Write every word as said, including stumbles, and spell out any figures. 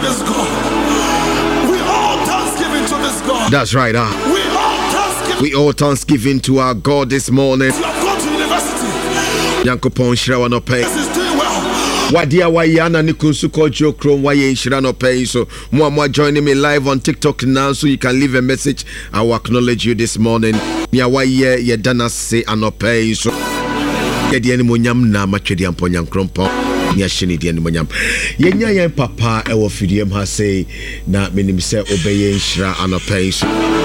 this God. We all thanksgiving to this God. That's right, huh? We all thanksgiving. We all thanksgiving to our God this morning. You have gone to university. Yankopon Shira no pay. This is doing well. Wadia Wayana Nikunsu Kojo Chrome Waye Shira no pay. So Mwa joining me live on TikTok now, so you can leave a message. I will acknowledge you this morning. Nia Waye ye dana say anopay. So Yedi any monyam na machedi amponyam krompo. Nia shini di any monyam. Yenya yen papa ewo fidiem ha say na minim se obeye Shira anopay. So